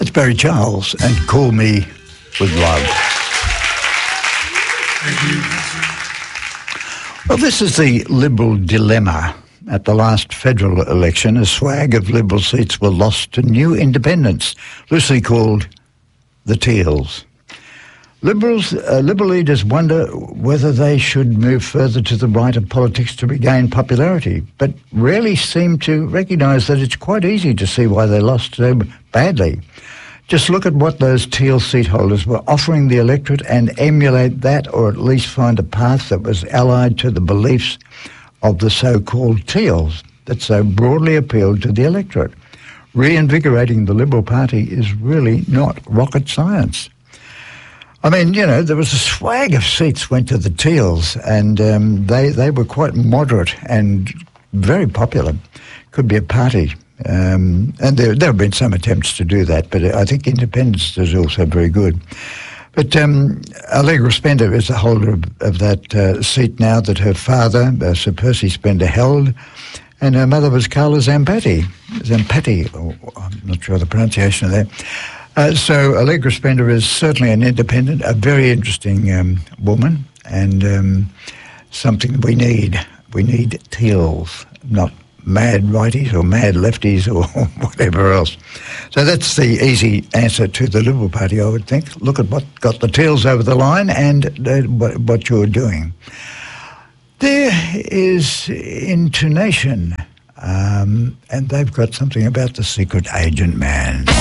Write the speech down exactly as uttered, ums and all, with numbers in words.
Here's Barry Charles and Call Me With Love. Well, this is the Liberal dilemma. At the last federal election, a swag of Liberal seats were lost to new independents, loosely called the Teals. Liberals, uh, Liberal leaders wonder whether they should move further to the right of politics to regain popularity, but rarely seem to recognise that it's quite easy to see why they lost so badly. Just look at what those Teal seat holders were offering the electorate and emulate that, or at least find a path that was allied to the beliefs of the so-called Teals that so broadly appealed to the electorate. Reinvigorating the Liberal Party is really not rocket science. I mean, you know, there was a swag of seats went to the Teals, and um, they, they were quite moderate and very popular. Could be a party. Um, and there, there have been some attempts to do that, but I think independence is also very good. But um, Allegra Spender is the holder of, of that uh, seat now that her father, uh, Sir Percy Spender, held, and her mother was Carla Zampatti. Zampatti, or, I'm not sure of the pronunciation of that. Uh, so Allegra Spender is certainly an independent, a very interesting um, woman, and um, something we need. We need Teals, not mad righties or mad lefties or whatever else. So that's the easy answer to the Liberal Party, I would think. Look at what got the Teals over the line and uh, what you're doing. There is Intonation, um, and they've got something about the secret agent man.